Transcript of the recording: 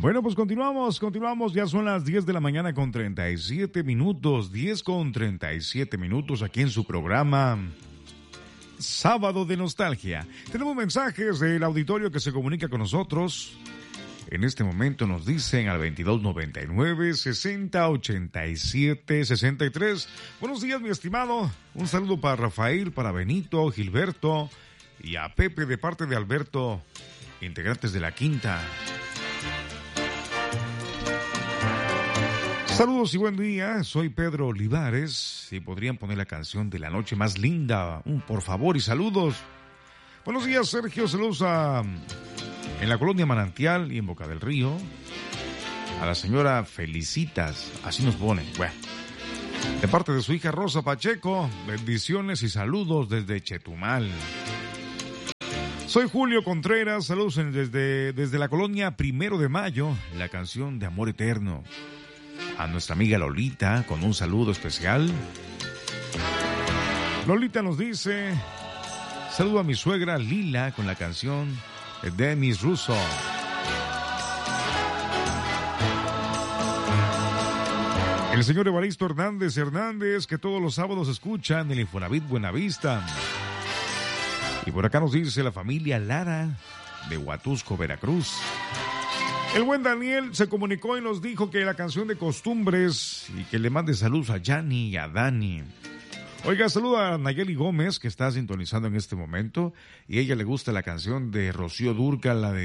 Bueno, pues continuamos, ya son las 10 de la mañana con 37 minutos, 10 con 37 minutos aquí en su programa Sábado de Nostalgia. Tenemos mensajes del auditorio que se comunica con nosotros. En este momento nos dicen al 2299-6087-63. Buenos días, mi estimado. Un saludo para Rafael, para Benito, Gilberto y a Pepe de parte de Alberto, integrantes de la Quinta. Saludos y buen día, soy Pedro Olivares. Si podrían poner la canción de la noche más linda, por favor, y saludos. Buenos días, Sergio, saludos en la colonia Manantial y en Boca del Río. A la señora Felicitas, así nos pone, bueno. De parte de su hija Rosa Pacheco, bendiciones y saludos desde Chetumal. Soy Julio Contreras, saludos desde la colonia Primero de Mayo, la canción de Amor Eterno. A nuestra amiga Lolita, con un saludo especial. Lolita nos dice, saludo a mi suegra Lila con la canción de Miss Russo. El señor Evaristo Hernández, que todos los sábados escuchan el Infonavit Buenavista. Y por acá nos dice la familia Lara de Huatusco, Veracruz. El buen Daniel se comunicó y nos dijo que la canción de Costumbres y que le mande saludos a Yanni y a Dani. Oiga, saluda a Nayeli Gómez, que está sintonizando en este momento, y a ella le gusta la canción de Rocío Dúrcal, la de